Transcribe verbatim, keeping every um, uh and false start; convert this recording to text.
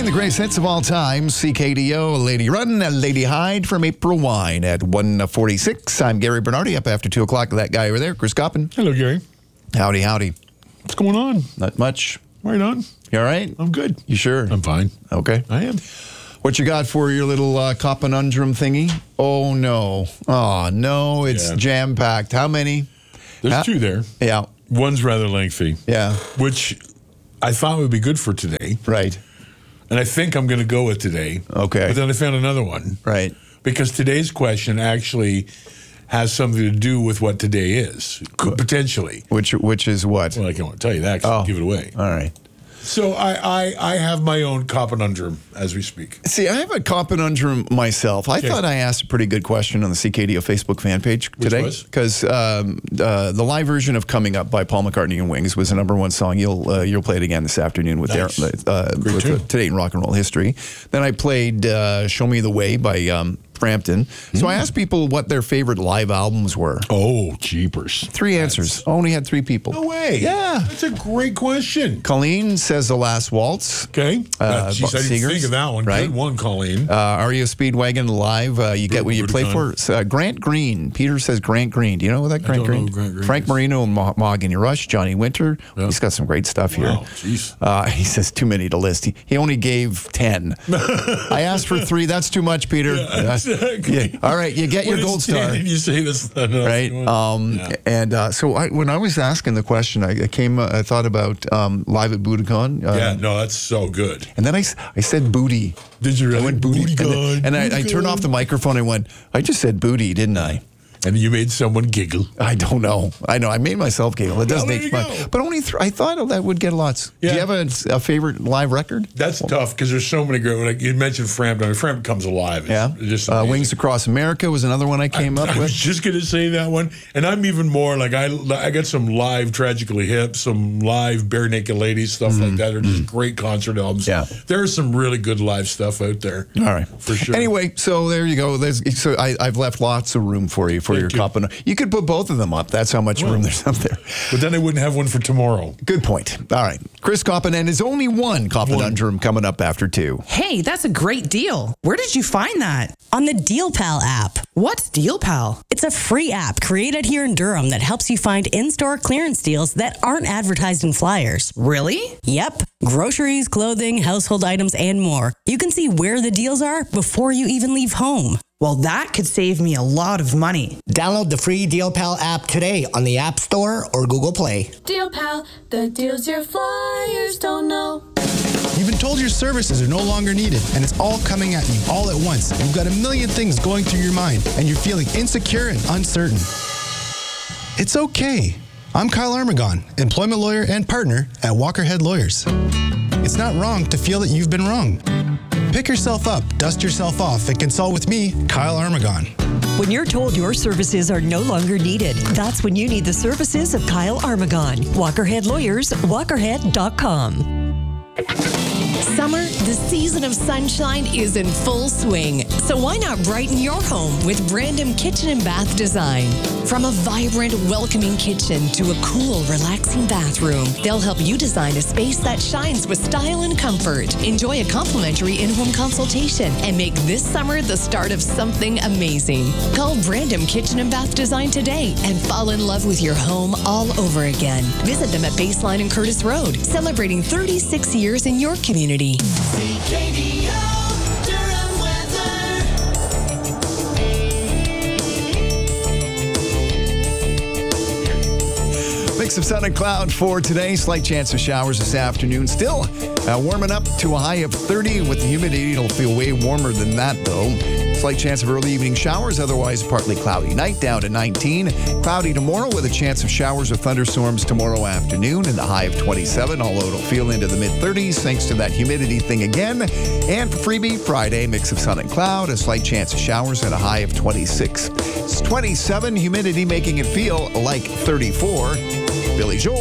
Playing the greatest hits of all time, C K D O, Lady Run, and Lady Hyde from April Wine at one forty-six. I'm Gary Bernardi, up after two o'clock. That guy over there, Chris Coppin. Hello, Gary. Howdy, howdy. What's going on? Not much. Right on. You all right? I'm good. You sure? I'm fine. Okay. I am. What you got for your little uh, Coppenundrum thingy? Oh, no. Oh, no, it's Yeah. jam-packed. How many? There's Huh? two there. Yeah. One's rather lengthy, Yeah. which I thought would be good for today. Right. And I think I'm going to go with today. Okay. But then I found another one. Right. Because today's question actually has something to do with what today is, could, potentially. Which which is what? Well, I can't tell you that 'cause Oh. I'll give it away. All right. So I, I, I have my own Coppenundrum as we speak. See, I have a Coppenundrum myself. I Okay. thought I asked a pretty good question on the C K D O Facebook fan page today. was? Because um, uh, the live version of "Coming Up" by Paul McCartney and Wings was the number one song. You'll uh, you'll play it again this afternoon with, Nice. their, uh, Great with tune. uh, Today in Rock and Roll History. Then I played uh, "Show Me the Way" by um, Frampton. So I asked people what their favorite live albums were. Oh, jeepers. Three answers. Only had three people. No way. Yeah. That's a great question. Colleen says "The Last Waltz." Okay. Uh, Jeez, I didn't Seegers, think of that one. right? Good one, Colleen. Uh, R E O Speedwagon Live, uh, you get what you play for. Rubicon. Uh, Grant Green. Peter says Grant Green. Do you know that Grant don't know Green? who Grant Green Frank is. Marino and Mo- Mahogany Rush, Johnny Winter. Yeah. He's got some great stuff here. Wow, jeez. Uh, he says too many to list. He, he only gave ten. I asked for three. That's too much, Peter. Uh, exactly. yeah. All right, you get your When gold it's ten star. and you say that's not enough. Right, um, Yeah. and uh, so I, when I was asking the question, I, I came, uh, I thought about um, live at Budokan, uh, Yeah, no, that's so good. and then I, s- I said booty. Did you really? I went booty, Booty and, then- gun, and I, booty I turned gun. off the microphone. and went, I just said booty, didn't I? And you made someone giggle. I don't know. I know. I made myself giggle. It does Oh, there make you fun, go. but only th- I thought that would get lots. Do Yeah. you have a, a favorite live record? That's tough because there's so many great. Like you mentioned, Frampton. I mean, Frampton comes alive. It's Yeah. just Uh, amazing. Wings Across America was another one I came up I with. was just gonna say that one, and I'm even more like I I got some live Tragically Hip, some live Bare Naked Ladies stuff like that. They're just great concert albums. Yeah. There's some really good live stuff out there. All right, For sure. Anyway, so there you go. There's, so I, I've left lots of room for you for your you. cup, and you could put both of them up. That's how much room there's up there. But then I wouldn't have one for tomorrow. Good point. All right, Chris Coppin and his only one Coppenundrum coming up after two. Hey, that's a great deal. Where did you find that? On the DealPal app. What's DealPal? It's a free app created here in Durham that helps you find in-store clearance deals that aren't advertised in flyers. Really? Yep. Groceries, clothing, household items, and more. You can see where the deals are before you even leave home. Well, that could save me a lot of money. Download the free DealPal app today on the App Store or Google Play. Deal Pal, the deals your flyers don't know. You've been told your services are no longer needed, and it's all coming at you all at once. You've got a million things going through your mind, and you're feeling insecure and uncertain. It's okay. I'm Kyle Armagon, employment lawyer and partner at Walkerhead Lawyers. It's not wrong to feel that you've been wrong. Pick yourself up, dust yourself off, and consult with me, Kyle Armagon. When you're told your services are no longer needed, that's when you need the services of Kyle Armagon. Walkerhead Lawyers, walkerhead dot com. Summer, the season of sunshine is in full swing. So why not brighten your home with Brandon Kitchen and Bath Design? From a vibrant, welcoming kitchen to a cool, relaxing bathroom, they'll help you design a space that shines with style and comfort. Enjoy a complimentary in-home consultation and make this summer the start of something amazing. Call Brandon Kitchen and Bath Design today and fall in love with your home all over again. Visit them at Baseline and Curtis Road, celebrating thirty-six years in your community. C K D O Durham weather. Mix of sun and cloud for today. Slight chance of showers this afternoon. Still uh, warming up to a high of thirty with the humidity. It'll feel way warmer than that, though. Slight chance of early evening showers. Otherwise, partly cloudy night down to nineteen. Cloudy tomorrow with a chance of showers or thunderstorms tomorrow afternoon and the high of twenty-seven, although it'll feel into the mid-thirties thanks to that humidity thing again. And for freebie Friday, mix of sun and cloud. A slight chance of showers and a high of twenty-six. It's twenty-seven. Humidity making it feel like thirty-four. Billy Joel.